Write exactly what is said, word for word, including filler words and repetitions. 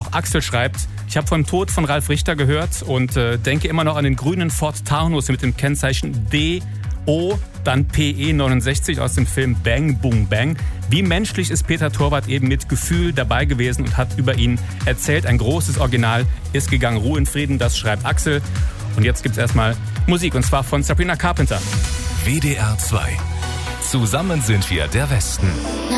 Auch Axel schreibt: Ich habe vom Tod von Ralf Richter gehört und äh, denke immer noch an den grünen Ford Taunus mit dem Kennzeichen D O, dann P E neunundsechzig aus dem Film Bang Boom Bang. Wie menschlich ist Peter Torwart eben mit Gefühl dabei gewesen und hat über ihn erzählt. Ein großes Original ist gegangen. Ruhe in Frieden, das schreibt Axel. Und jetzt gibt's erstmal Musik, und zwar von Sabrina Carpenter. W D R zwei. Zusammen sind wir der Westen.